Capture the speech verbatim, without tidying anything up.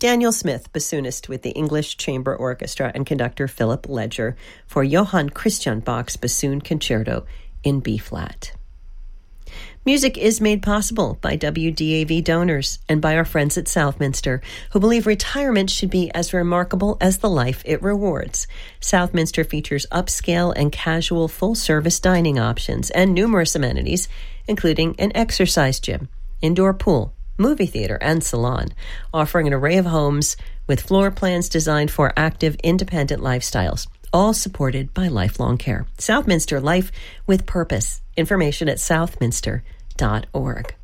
Daniel Smith, bassoonist with the English Chamber Orchestra, and conductor Philip Ledger for Johann Christian Bach's Bassoon Concerto in B-flat. Music is made possible by W D A V donors and by our friends at Southminster, who believe retirement should be as remarkable as the life it rewards. Southminster features upscale and casual full-service dining options and numerous amenities, including an exercise gym, indoor pool, movie theater, and salon, offering an array of homes with floor plans designed for active, independent lifestyles, all supported by lifelong care. Southminster, life with purpose. Information at southminster dot org.